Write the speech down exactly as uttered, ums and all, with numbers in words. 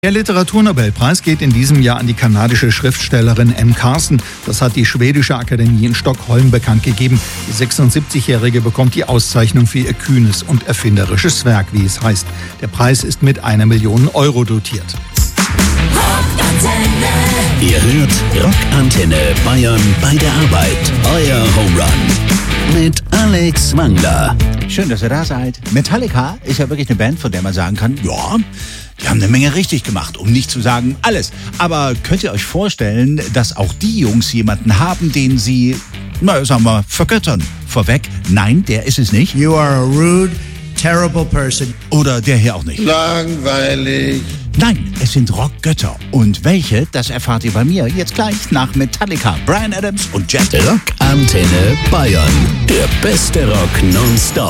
Der Literaturnobelpreis geht in diesem Jahr an die kanadische Schriftstellerin M. Carson. Das hat die Schwedische Akademie in Stockholm bekannt gegeben. Die sechsundsiebzigjährige bekommt die Auszeichnung für ihr kühnes und erfinderisches Werk, wie es heißt. Der Preis ist mit einer Million Euro dotiert. Ihr hört Rockantenne Bayern bei der Arbeit. Euer Home Run mit Alex Wangler. Schön, dass ihr da seid. Metallica ist ja wirklich eine Band, von der man sagen kann, ja, die haben eine Menge richtig gemacht, um nicht zu sagen alles. Aber könnt ihr euch vorstellen, dass auch die Jungs jemanden haben, den sie, na, sagen wir, vergöttern? Vorweg, nein, der ist es nicht. You are a rude, terrible person. Oder der hier auch nicht. Langweilig. Nein, es sind Rockgötter. Und welche, das erfahrt ihr bei mir jetzt gleich nach Metallica, Bryan Adams und Jet. Rockantenne Bayern, der beste Rock nonstop.